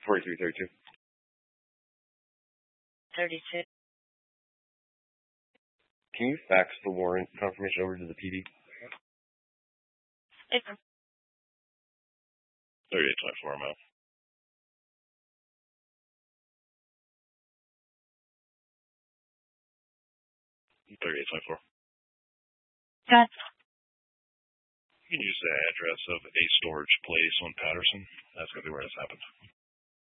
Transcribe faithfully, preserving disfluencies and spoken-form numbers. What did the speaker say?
forty-three thirty-two. thirty-two. Can you fax the warrant confirmation over to the P D? April. thirty-eight twenty-four, I'm out. thirty-eight twenty-four. Got You can use the address of a storage place on Patterson. That's going to be where this happened.